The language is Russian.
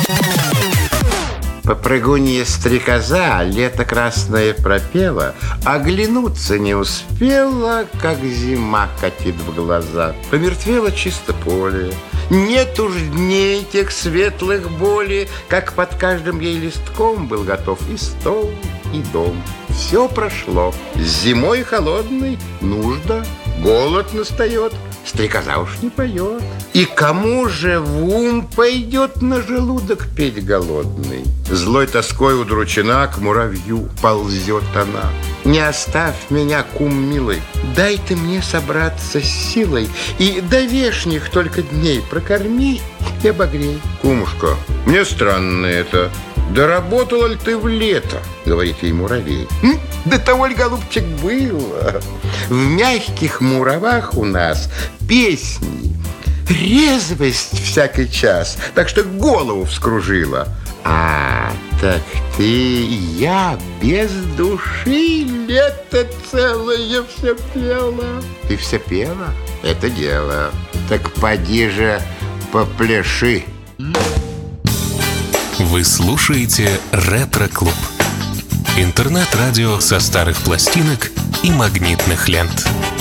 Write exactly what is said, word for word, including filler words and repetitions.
Попрыгунья стрекоза лето красное пропела, оглянуться не успела, как зима катит в глаза. Помертвело чисто поле, нет уж дней тех светлых боли, как под каждым ей листком был готов и стол, и дом. Все прошло, с зимой холодной нужда, голод настает, стрекоза уж не поет. И кому же в ум пойдет на желудок петь голодный? Злой тоской удручена, к муравью ползет она. Не оставь меня, кум милый, дай ты мне собраться с силой, и до вешних только дней прокорми и обогрей. Кумушка, мне странно это. Доработала ли ты в лето? Говорит ей муравей. Да того ли, голубчик, было. В мягких муравах у нас песни, резвость всякий час, так что голову вскружила. А, так ты, я без души лето целое все пела. Ты все пела? Это дело. Так поди же попляши. Вы слушаете «Ретро-клуб». Интернет-радио со старых пластинок и магнитных лент.